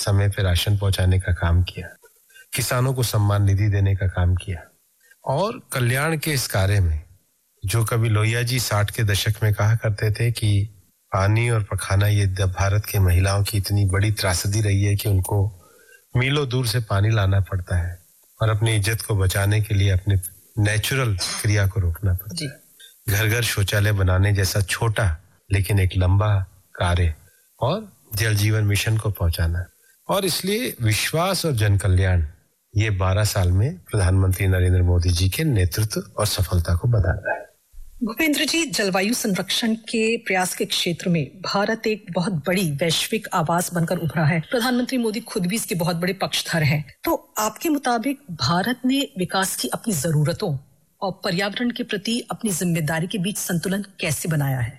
समय पे राशन पहुंचाने का काम किया, किसानों को सम्मान निधि देने का काम किया और कल्याण के इस कार्य में जो कभी लोहिया जी 60 के दशक में कहा करते थे कि पानी और पखाना ये भारत की महिलाओं की इतनी बड़ी त्रासदी रही है कि उनको मीलों दूर से पानी लाना पड़ता है और अपनी इज्जत को बचाने के लिए अपने नेचुरल क्रिया को रोकना पड़ता है। घर घर शौचालय बनाने जैसा छोटा लेकिन एक लंबा कार्य और जल जीवन मिशन को पहुंचाना, और इसलिए विश्वास और जन कल्याण ये 12 साल में प्रधानमंत्री नरेंद्र मोदी जी के नेतृत्व और सफलता को बता रहा है। भूपेंद्र जी, जलवायु संरक्षण के प्रयास के क्षेत्र में भारत एक बहुत बड़ी वैश्विक आवाज बनकर उभरा है। प्रधानमंत्री मोदी खुद भी इसके बहुत बड़े पक्षधर हैं। तो आपके मुताबिक भारत ने विकास की अपनी जरूरतों और पर्यावरण के प्रति अपनी जिम्मेदारी के बीच संतुलन कैसे बनाया है?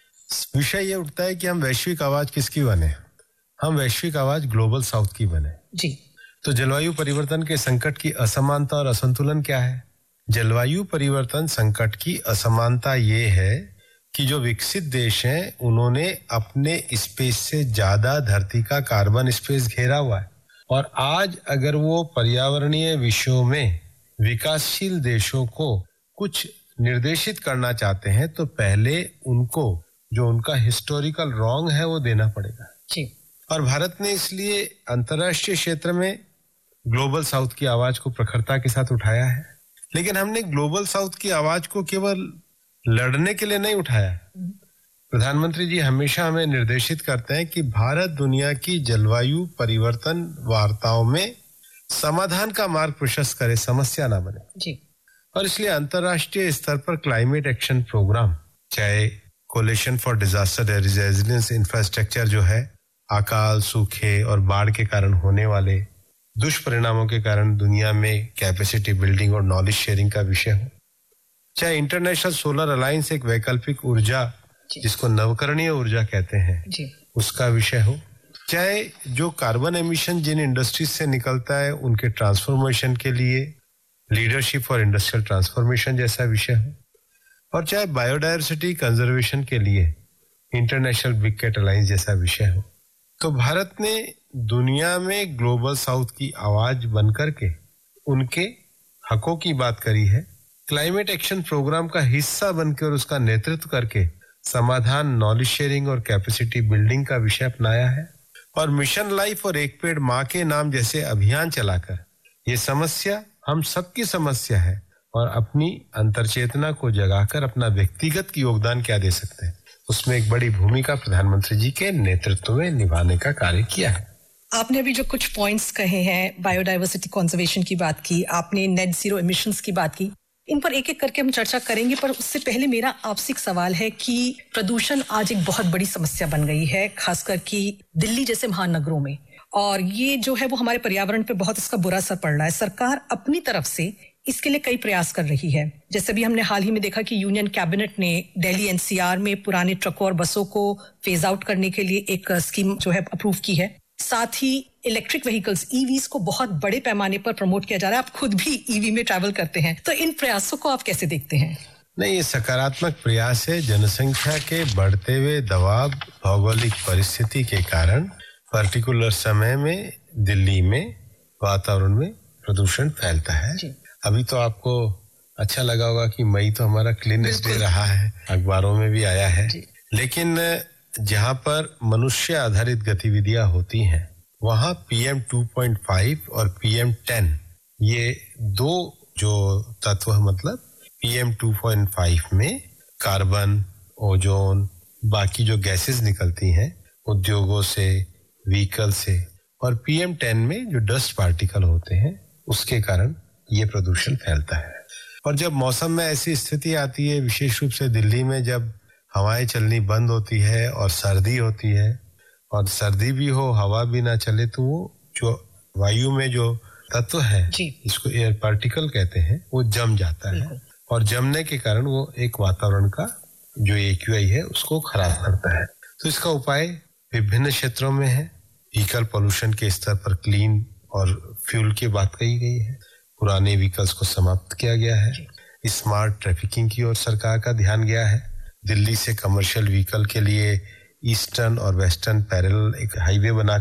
विषय ये उठता है कि हम वैश्विक आवाज किसकी बने? हम वैश्विक आवाज ग्लोबल साउथ की बने जी। तो जलवायु परिवर्तन के संकट की असमानता और असंतुलन क्या है? जलवायु परिवर्तन संकट की असमानता ये है कि जो विकसित देश हैं उन्होंने अपने स्पेस से ज्यादा धरती का कार्बन स्पेस घेरा हुआ है, और आज अगर वो पर्यावरणीय विषयों में विकासशील देशों को कुछ निर्देशित करना चाहते हैं तो पहले उनको जो उनका हिस्टोरिकल रॉन्ग है वो देना पड़ेगा जी। और भारत ने इसलिए अंतर्राष्ट्रीय क्षेत्र में ग्लोबल साउथ की आवाज को प्रखरता के साथ उठाया है। लेकिन हमने ग्लोबल साउथ की आवाज को केवल लड़ने के लिए नहीं उठाया। प्रधानमंत्री जी हमेशा हमें निर्देशित करते हैं कि भारत दुनिया की जलवायु परिवर्तन वार्ताओं में समाधान का मार्ग प्रशस्त करे, समस्या ना बने जी। और इसलिए अंतर्राष्ट्रीय स्तर पर क्लाइमेट एक्शन प्रोग्राम, चाहे collision for disaster resilience infrastructure जो है, अकाल, सूखे और बाढ़ के कारण होने वाले दुष्परिणामों के कारण दुनिया में कैपेसिटी बिल्डिंग और नॉलेज शेयरिंग का विषय हो, चाहे इंटरनेशनल सोलर अलायंस एक वैकल्पिक ऊर्जा जिसको नवकरणीय ऊर्जा कहते हैं जी। उसका विषय हो, चाहे जो कार्बन एमिशन जिन इंडस्ट्रीज से निकलता है उनके ट्रांसफॉर्मेशन के लिए लीडरशिप फॉर इंडस्ट्रियल ट्रांसफॉर्मेशन जैसा विषय हो, और चाहे बायोडायवर्सिटी कंजर्वेशन के लिए इंटरनेशनल बिग कैट अलायंस जैसा विषय हो। तो भारत ने दुनिया में ग्लोबल साउथ की आवाज बनकर के उनके हकों की बात करी है। क्लाइमेट एक्शन प्रोग्राम का हिस्सा बनकर उसका नेतृत्व करके समाधान, नॉलेज शेयरिंग और कैपेसिटी बिल्डिंग का विषय अपनाया है और मिशन लाइफ और एक पेड़ माँ के नाम जैसे अभियान चलाकर ये समस्या हम सबकी समस्या है और अपनी अंतर्चेतना को जगाकर अपना व्यक्तिगत योगदान क्या दे सकते हैं उसमें एक बड़ी भूमिका प्रधानमंत्री जी के नेतृत्व में निभाने का कार्य किया है। आपने अभी जो कुछ पॉइंट्स कहे हैं, बायोडायवर्सिटी कंजर्वेशन की बात की, आपने नेट जीरो एमिशंस की बात की, इन पर एक एक करके हम चर्चा करेंगे। पर उससे पहले मेरा आपसे एक सवाल है कि प्रदूषण आज एक बहुत बड़ी समस्या बन गई है, खासकर कि दिल्ली जैसे महानगरों में, और ये जो है वो हमारे पर्यावरण पे बहुत इसका बुरा असर पड़ रहा है। सरकार अपनी तरफ से इसके लिए कई प्रयास कर रही है। जैसे भी हमने हाल ही में देखा कि यूनियन कैबिनेट ने दिल्ली एनसीआर में पुराने ट्रकों और बसों को फेज आउट करने के लिए एक स्कीम जो है अप्रूव की है। साथ ही इलेक्ट्रिक व्हीकल्स, ईवीज को बहुत बड़े पैमाने पर प्रमोट किया जा रहा है। आप खुद भी ईवी में ट्रैवल करते हैं, तो इन प्रयासों को आप कैसे देखते हैं? नहीं, ये सकारात्मक प्रयास है। जनसंख्या के बढ़ते हुए दबाव, भौगोलिक परिस्थिति के कारण पर्टिकुलर समय में दिल्ली में वातावरण में प्रदूषण फैलता है। अभी तो आपको अच्छा लगा होगा कि मई तो हमारा क्लीनेस डे रहा है, अखबारों में भी आया है। लेकिन जहां पर मनुष्य आधारित गतिविधियां होती हैं वहां PM 2.5 और PM 10 ये दो जो तत्व, मतलब PM 2.5 में कार्बन, ओजोन, बाकी जो गैसेस निकलती हैं उद्योगों से, व्हीकल से, और PM 10 में जो डस्ट पार्टिकल होते हैं उसके कारण ये प्रदूषण फैलता है। और जब मौसम में ऐसी स्थिति आती है, विशेष रूप से दिल्ली में जब हवाएं चलनी बंद होती है और सर्दी होती है, और सर्दी भी हो हवा भी ना चले, तो वो जो वायु में जो तत्व है इसको एयर पार्टिकल कहते हैं, वो जम जाता है और जमने के कारण वो एक वातावरण का जो AQI है उसको खराब करता है। तो इसका उपाय विभिन्न क्षेत्रों में है। व्हीकल पोल्यूशन के स्तर पर क्लीन और फ्यूल की बात कही गई है, पुराने व्हीकल्स को समाप्त किया गया है, स्मार्ट ट्रैफिकिंग की ओर सरकार का ध्यान गया है। दिल्ली से कमर्शियल व्हीकल के लिए ईस्टर्न और वेस्टर्न पैरेलल एक हाईवे बना